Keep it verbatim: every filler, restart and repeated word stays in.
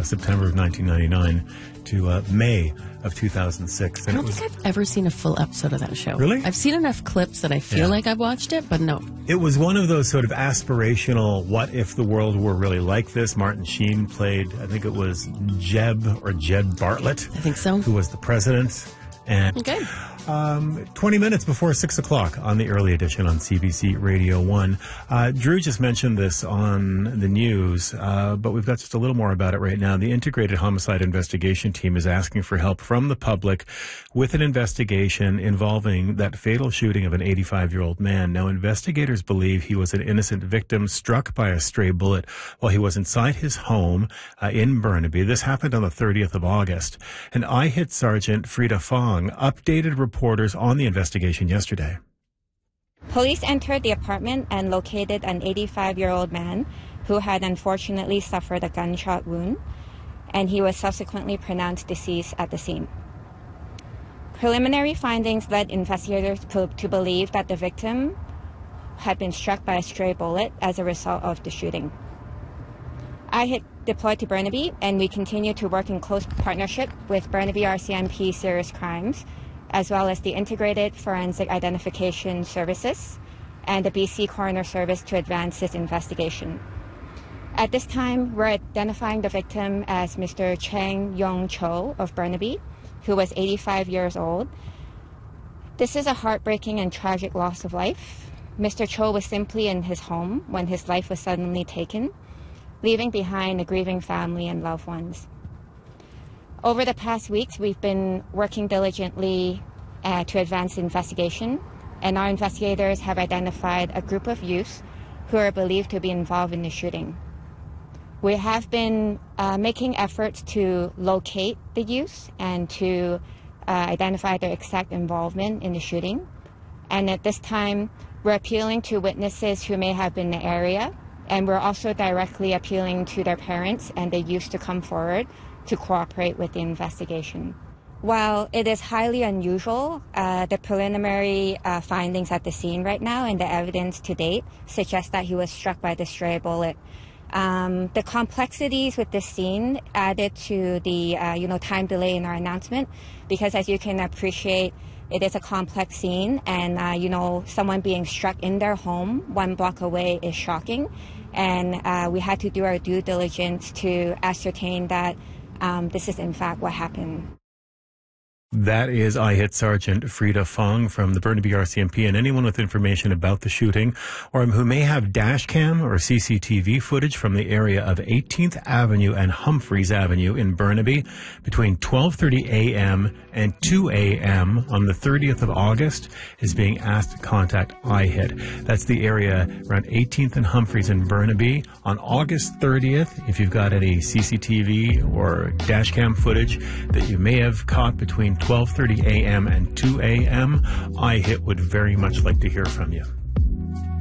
uh, September of nineteen ninety-nine to uh, May of two thousand six. And I don't think I've ever seen a full episode of that show. Really? I've seen enough clips that I feel Yeah. like I've watched it, but no. It was one of those sort of aspirational, what if the world were really like this? Martin Sheen played, I think it was Jeb or Jed Bartlett. I think so. Who was the president. And Okay. um, twenty minutes before six o'clock on the early edition on C B C Radio one. Uh, Drew just mentioned this on the news, uh, but we've got just a little more about it right now. The Integrated Homicide Investigation Team is asking for help from the public with an investigation involving that fatal shooting of an eighty-five-year-old man. Now, investigators believe he was an innocent victim struck by a stray bullet while he was inside his home uh, in Burnaby. This happened on the thirtieth of August. And I Hit Sergeant Frida Fong updated reporters on the investigation yesterday. Police entered the apartment and located an eighty-five-year-old man who had unfortunately suffered a gunshot wound, and he was subsequently pronounced deceased at the scene. Preliminary findings led investigators to, to believe that the victim had been struck by a stray bullet as a result of the shooting. I Hit deployed to Burnaby, and we continue to work in close partnership with Burnaby R C M P Serious Crimes, as well as the Integrated Forensic Identification Services and the B C Coroner Service to advance this investigation. At this time, we're identifying the victim as Mister Cheng Yong Cho of Burnaby, who was eighty-five years old. This is a heartbreaking and tragic loss of life. Mister Cho was simply in his home when his life was suddenly taken, leaving behind a grieving family and loved ones. Over the past weeks, we've been working diligently uh, to advance the investigation, and our investigators have identified a group of youths who are believed to be involved in the shooting. We have been uh, making efforts to locate the youths and to uh, identify their exact involvement in the shooting. And at this time, we're appealing to witnesses who may have been in the area, and we're also directly appealing to their parents and the youth to come forward to cooperate with the investigation. While it is highly unusual, uh, the preliminary uh, findings at the scene right now and the evidence to date suggest that he was struck by the stray bullet. Um, the complexities with this scene added to the uh, you know time delay in our announcement, because as you can appreciate, it is a complex scene, and uh, you know someone being struck in their home one block away is shocking, and uh, we had to do our due diligence to ascertain that um, this is in fact what happened. That is I Hit Sergeant Frida Fong from the Burnaby R C M P, and anyone with information about the shooting or who may have dash cam or C C T V footage from the area of eighteenth Avenue and Humphreys Avenue in Burnaby between twelve thirty a.m. and two a.m. on the thirtieth of August is being asked to contact I Hit. That's the area around eighteenth and Humphreys in Burnaby. On August thirtieth, if you've got any C C T V or dash cam footage that you may have caught between twelve thirty a.m. and two a.m., I Hit would very much like to hear from you.